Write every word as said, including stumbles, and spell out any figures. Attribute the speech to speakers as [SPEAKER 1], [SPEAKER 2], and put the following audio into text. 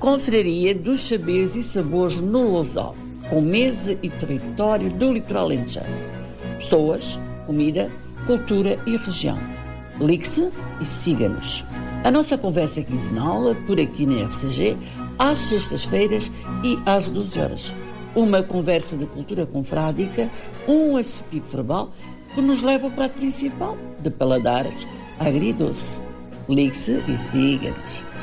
[SPEAKER 1] Confraria dos Saberes e Sabores no Lousal, com mesa e território do litoral alentejano. Pessoas, comida, cultura e região. Ligue-se e siga-nos. A nossa conversa é quinzenal, por aqui na R C G, às sextas-feiras e às doze horas. Uma conversa de cultura confrádica, um acepip verbal que nos leva ao prato principal, de paladares agridoce. Ligue-se e siga-nos.